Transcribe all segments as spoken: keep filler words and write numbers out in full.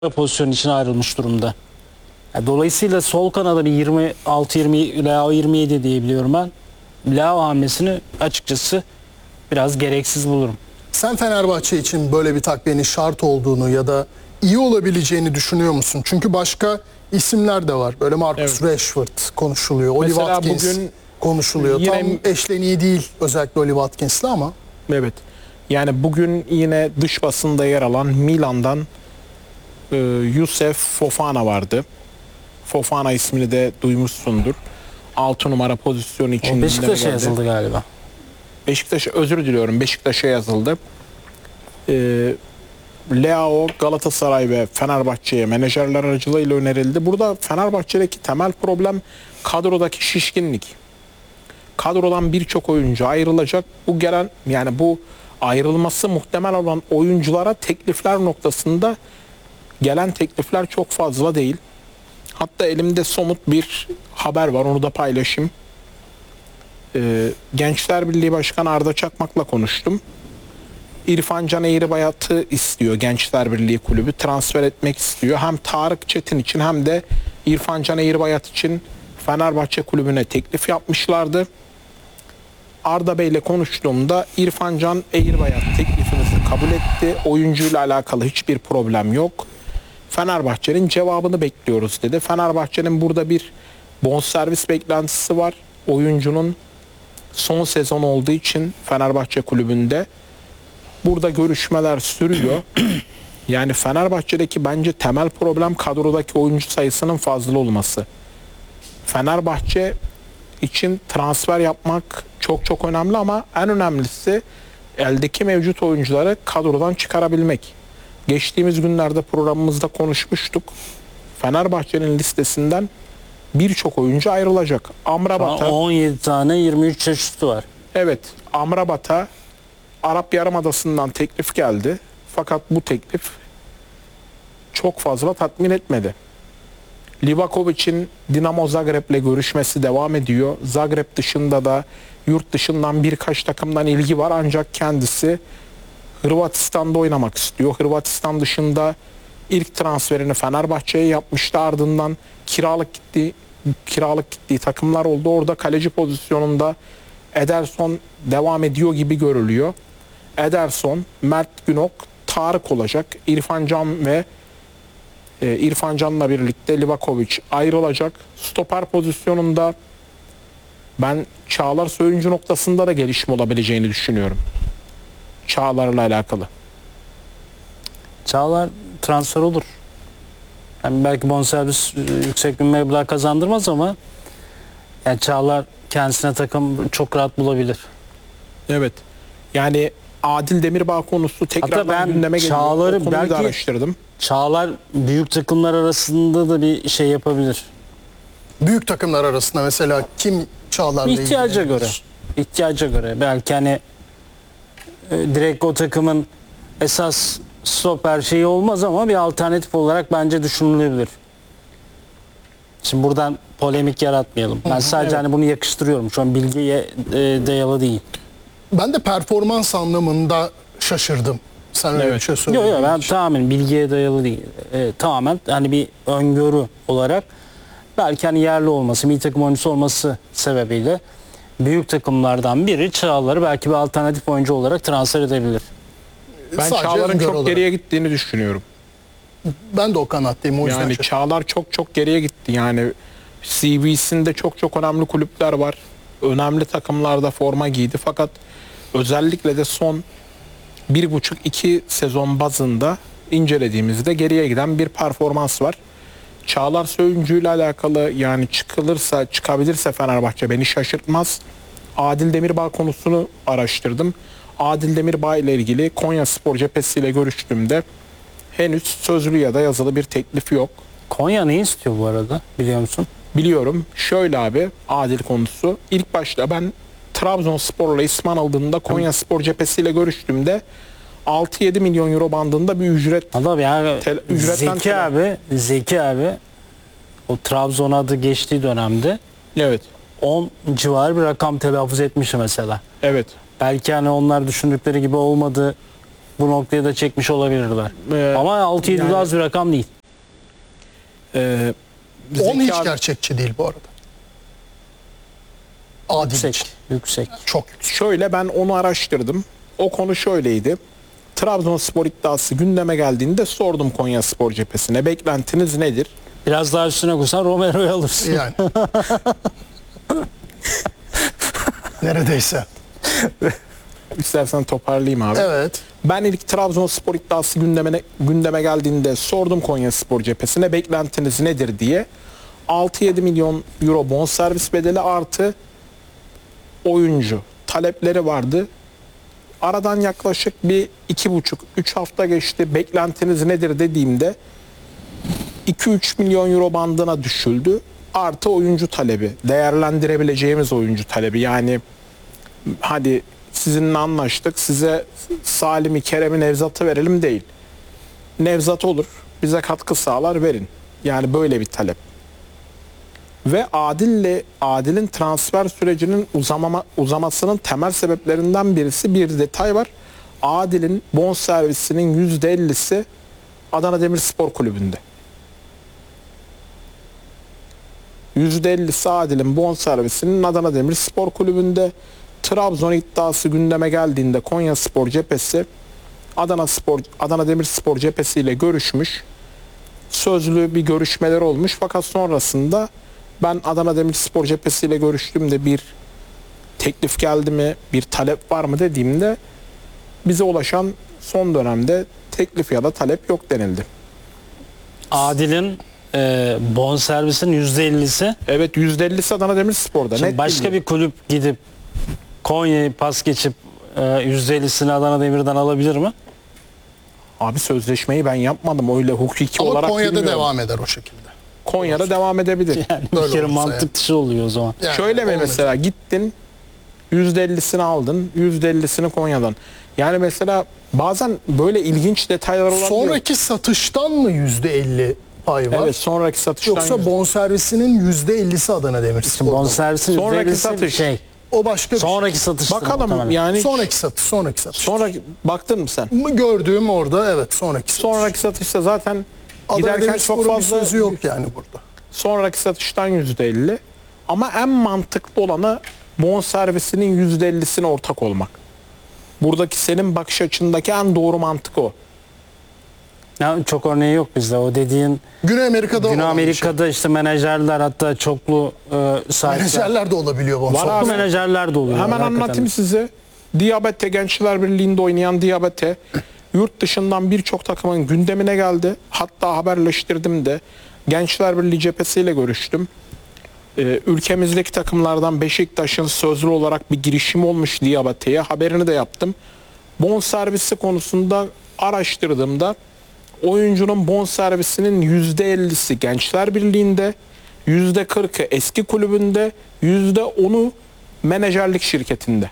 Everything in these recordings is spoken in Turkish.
pozisyon için ayrılmış durumda. Yani dolayısıyla sol kanada bir yirmi altı yirmi Leao yirmi yedi diyebiliyorum ben. Leao hamlesini açıkçası biraz gereksiz bulurum. Sen Fenerbahçe için böyle bir takviyenin şart olduğunu ya da iyi olabileceğini düşünüyor musun? Çünkü başka isimler de var. Böyle Marcus evet. Rashford konuşuluyor. Oli Mesela Watkins bugün konuşuluyor. yine... Tam eşleniği değil özellikle Oli Watkins'le ama. Evet. Yani bugün yine dış basında yer alan Milan'dan e, Youssef Fofana vardı. Fofana ismini de duymuşsundur. altı numara pozisyonu için. Beşiktaş'a yazıldı galiba. Beşiktaş'a özür diliyorum. Beşiktaş'a yazıldı. E, Leao Galatasaray ve Fenerbahçe'ye menajerler aracılığıyla önerildi. Burada Fenerbahçe'deki temel problem kadrodaki şişkinlik. Kadrodan birçok oyuncu ayrılacak. Bu gelen yani bu ayrılması muhtemel olan oyunculara teklifler noktasında gelen teklifler çok fazla değil. Hatta elimde somut bir haber var, onu da paylaşayım. Ee, Gençler Birliği Başkanı Arda Çakmak'la konuştum. İrfan Can Eğribayat'ı istiyor Gençler Birliği Kulübü. Transfer etmek istiyor. Hem Tarık Çetin için hem de İrfan Can Eğribayat için Fenerbahçe Kulübü'ne teklif yapmışlardı. Arda Bey ile konuştuğumda İrfan Can Eğribayat teklifimizi kabul etti. Oyuncuyla alakalı hiçbir problem yok. Fenerbahçe'nin cevabını bekliyoruz dedi. Fenerbahçe'nin burada bir bonservis beklentisi var. Oyuncunun son sezon olduğu için Fenerbahçe kulübünde burada görüşmeler sürüyor. Yani Fenerbahçe'deki bence temel problem kadrodaki oyuncu sayısının fazla olması. Fenerbahçe için transfer yapmak çok çok önemli ama en önemlisi eldeki mevcut oyuncuları kadrodan çıkarabilmek. Geçtiğimiz günlerde programımızda konuşmuştuk. Fenerbahçe'nin listesinden birçok oyuncu ayrılacak. Amrabat'a on yedi tane yirmi üç yaş üstü var. Evet, Amrabat'a Arap Yarımadası'ndan teklif geldi. Fakat bu teklif çok fazla tatmin etmedi. Livakovic'in Dinamo Zagreb'le görüşmesi devam ediyor. Zagreb dışında da yurt dışından birkaç takımdan ilgi var ancak kendisi Hırvatistan'da oynamak istiyor. Hırvatistan dışında ilk transferini Fenerbahçe'ye yapmıştı. Ardından kiralık gittiği, kiralık gittiği takımlar oldu. Orada kaleci pozisyonunda Ederson devam ediyor gibi görülüyor. Ederson, Mert Günok, Tarık olacak. İrfan Can ve e, İrfan Can'la birlikte Livakovic ayrılacak. Stoper pozisyonunda ben Çağlar Söyüncü noktasında da gelişme olabileceğini düşünüyorum. Çağlar'la alakalı. Çağlar transfer olur. Yani belki bonservis yüksek bir meblağ kazandırmaz ama yani Çağlar kendisine takım çok rahat bulabilir. Evet. Yani Adil Demirbağ konusu tekrardan gündeme geliyor. Çağlar'ı belki araştırdım. Çağlar büyük takımlar arasında da bir şey yapabilir. Büyük takımlar arasında mesela kim Çağlar'la ilgili? İhtiyaca göre. İhtiyaca göre. Belki hani e, direkt o takımın esas stoper şeyi olmaz ama bir alternatif olarak bence düşünülebilir. Şimdi buradan polemik yaratmayalım. Ben sadece evet. hani bunu yakıştırıyorum. Şu an bilgiye e, dayalı değil. Ben de performans anlamında şaşırdım. Sen öyle evet. bir şey söyledin. Yok yok ben tamamen bilgiye dayalı değil. E, tamamen hani bir öngörü olarak belki hani yerli olması, milli takım oyuncusu olması sebebiyle büyük takımlardan biri Çağlar'ı belki bir alternatif oyuncu olarak transfer edebilir. Ben Sadece Çağlar'ın çok olarak. geriye gittiğini düşünüyorum. Ben de o kanattayım. O yüzden yani çok... Çağlar çok çok geriye gitti. Yani C V'sinde çok çok önemli kulüpler var. Önemli takımlarda forma giydi. Fakat özellikle de son bir buçuk iki sezon bazında incelediğimizde geriye giden bir performans var. Çağlar Söyüncü ile alakalı yani çıkılırsa çıkabilirse Fenerbahçe beni şaşırtmaz. Adil Demirbağ konusunu araştırdım. Adil Demirbağ ile ilgili Konyaspor cephesiyle görüştüğümde henüz sözlü ya da yazılı bir teklif yok. Konya ne istiyor bu arada biliyor musun? Biliyorum. Şöyle abi Adil konusu. İlk başta ben Trabzonspor'la isman aldığında Konyaspor cephesiyle görüştüğümde altı yedi milyon euro bandında bir ücret. Adam yani tel, ücretten Zeki tel- abi, Zeki abi o Trabzon adı geçtiği dönemde evet. on civarı bir rakam telaffuz etmiş mesela. Evet. Belki hani onlar düşündükleri gibi olmadı bu noktaya da çekmiş olabilirler. Ee, Ama altı yedi yani- az bir rakam değil. Ee, on hiç Zeki- gerçekçi değil bu arada. Adil Yüksek. için. Yüksek. Çok yüksek. Şöyle, ben onu araştırdım. O konu şöyleydi. Trabzonspor iddiası gündeme geldiğinde sordum Konyaspor cephesine. Beklentiniz nedir? Biraz daha üstüne koysan Romero'yu alırsın. Yani. Neredeyse. İstersen toparlayayım abi. Evet. Ben ilk Trabzonspor iddiası gündemine, gündeme geldiğinde sordum Konyaspor cephesine beklentiniz nedir diye. altı yedi milyon euro bonservis bedeli artı oyuncu talepleri vardı. Aradan yaklaşık bir iki buçuk üç hafta geçti. Beklentiniz nedir dediğimde iki üç milyon euro bandına düşüldü. Artı oyuncu talebi. Değerlendirebileceğimiz oyuncu talebi. Yani hadi sizinle anlaştık. Size Salim'i, Kerem'i, Nevzat'ı verelim değil. Nevzat olur. Bize katkı sağlar, verin. Yani böyle bir talep. Ve Adil'le Adil'in transfer sürecinin uzamama, uzamasının temel sebeplerinden birisi bir detay var. Adil'in bonservisinin yüzde ellisi Adana Demirspor Kulübü'nde. yüzde ellisi Adil'in bonservisinin Adana Demirspor Kulübü'nde. Trabzon iddiası gündeme geldiğinde Konyaspor cephesi Adana Spor Adana Demirspor cephesiyle görüşmüş. Sözlü bir görüşmeler olmuş fakat sonrasında ben Adana Demirspor cephesiyle görüştüğümde bir teklif geldi mi, bir talep var mı dediğimde bize ulaşan son dönemde teklif ya da talep yok denildi. Adil'in e, bonservisin yüzde ellisi. Evet, yüzde ellisi Adana Demirspor'da. Şimdi Net başka bilgi. bir kulüp gidip Konya'yı pas geçip e, yüzde ellisini Adana Demir'den alabilir mi? Abi sözleşmeyi ben yapmadım öyle hukuki Ama olarak Konya'da bilmiyorum. devam eder o şekilde. Konya'da devam edebilir. Yani Böyle bir kere olursa mantık yani. dışı oluyor o zaman. Yani Şöyle mi olmayacak. mesela gittin yüzde ellisini aldın, yüzde ellisini Konya'dan. Yani mesela bazen böyle ilginç detaylar olabiliyor. Sonraki satıştan mı yüzde elli pay var? Evet, sonraki satıştan Yoksa yüzde- bonservisinin yüzde ellisi Adana Demirspor'da. Bonservisin yüzde Sonraki ellisi bir satış. şey. O başka bir Sonraki satıştır Bakalım muhtemelen. yani şey. Sonraki satış, sonraki satış. sonraki baktın mı sen? Gördüğüm orada evet sonraki satış. Sonraki satışta zaten Adana giderken Demirspor'un çok bir fazla sözü yok yani burada. sonraki satıştan yüzde elli. Ama en mantıklı olanı bonservisinin yüzde ellisine ortak olmak. Buradaki senin bakış açındaki en doğru mantık o. Ya, çok örneği yok bizde. O dediğin Güney Amerika'da Güney olan bir Amerika'da işte menajerler hatta çoklu e, şey. sahipler. Menajerler de olabiliyor bonservis. Var abi. Çoklu menajerler de oluyor. Hemen hakikaten. anlatayım size. Diyabete, Gençler Birliği'nde oynayan Diyabete yurt dışından birçok takımın gündemine geldi. Hatta haberleştirdim de. Gençler Birliği cephesiyle görüştüm. Ee, ülkemizdeki takımlardan Beşiktaş'ın sözlü olarak bir girişim olmuş Diyabete'ye. Haberini de yaptım. Bonservisi konusunda araştırdığımda oyuncunun bonservisinin yüzde ellisi Gençler Birliği'nde, yüzde kırkı eski kulübünde, yüzde onu menajerlik şirketinde.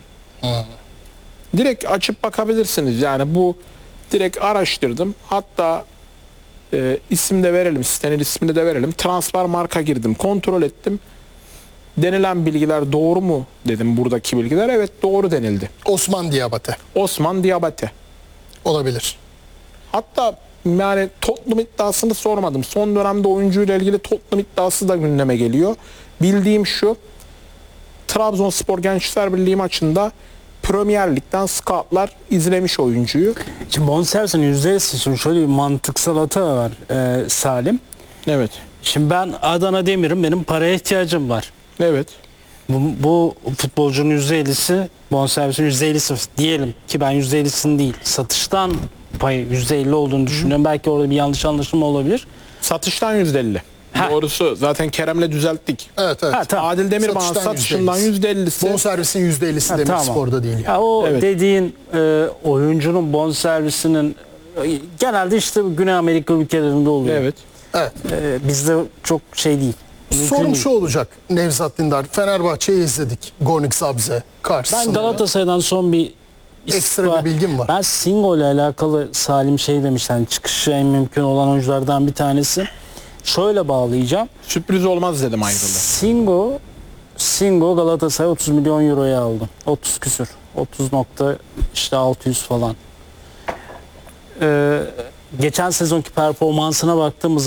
Direkt açıp bakabilirsiniz. Yani bu direkt araştırdım. Hatta e, isim de verelim, sitenin ismini de verelim. Transfer marka girdim, kontrol ettim. Denilen bilgiler doğru mu dedim buradaki bilgiler. Evet, doğru denildi. Osman Diabate Osman Diabate. olabilir. Hatta yani Tottenham iddiasını sormadım. Son dönemde oyuncuyla ilgili Tottenham iddiası da gündeme geliyor. Bildiğim şu. Trabzonspor Gençler Birliği maçında Premier Lig'den scoutlar izlemiş oyuncuyu. Şimdi bonservisin yüzde ellisi için şöyle bir mantıksal hata var e, Salim. Evet. Şimdi ben Adana Demir'im, benim paraya ihtiyacım var. Evet. Bu, bu futbolcunun yüzde ellisi, bonservisin yüzde ellisi diyelim ki ben yüzde ellisini değil, satıştan payı yüzde elli olduğunu düşünüyorum. Belki orada bir yanlış anlaşılma olabilir. Satıştan yüzde elli. Ha. Doğrusu zaten Kerem'le düzelttik. Evet evet. Ha, tamam. Adil Demirban Satıştan satışından yüzde ellisi. Bonservisin yüzde ellisi Ha, Demirspor'da değil. Ya o Evet. dediğin e, oyuncunun bonservisinin e, genelde işte Güney Amerika ülkelerinde oluyor. Evet. Evet. E, bizde çok şey değil. Mümkün Sorum değil. şu olacak Nevzat Dindar. Fenerbahçe'yi izledik. Gornik Zabze karşısında. Ben Galatasaray'dan son bir Ekstra istifa- bir bilgim var. Ben Singo ile alakalı Salim şey demiş, yani çıkışı en mümkün olan oyunculardan bir tanesi. Şöyle bağlayacağım. Sürpriz olmaz dedim ayrıldı. Singo Singo Galatasaray otuz milyon euroya aldı. otuz küsür. otuz nokta işte altı yüz falan. e, geçen sezonki performansına baktığımız